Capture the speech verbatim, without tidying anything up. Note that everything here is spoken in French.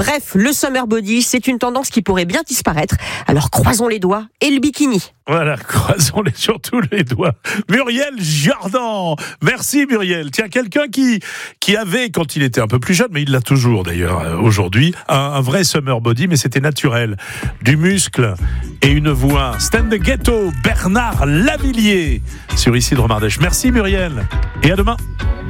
Bref, le summer body, c'est une tendance qui pourrait bien disparaître. Alors croisons les doigts et le bikini. Voilà, croisons les, surtout les doigts. Muriel Jordan, merci Muriel. Tiens, quelqu'un qui qui avait, quand il était un peu plus jeune, mais il l'a toujours d'ailleurs euh, aujourd'hui, un, un vrai summer body, mais c'était naturel. Du muscle et une voix. Stand the Ghetto, Bernard Lavillier, sur Ici de Romardèche. Merci Muriel, et à demain.